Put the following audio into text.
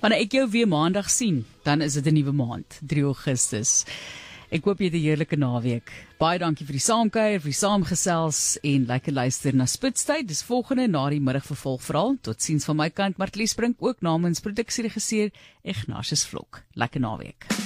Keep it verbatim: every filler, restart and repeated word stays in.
Wanneer ek jou weer maandag sien, dan is dit 'n nuwe maand, drie Augustus. Ek hoop jy het 'n heerlike naweek. Baie dankie vir die saamkuier, vir die saamgesels en lekker luister na Spitstyd. Dis volgende na die middag vervolgverhaal. Totsiens van my kant, Martlies Brink ook namens produksieregisseur Ignatius Vlok. Lekker naweek.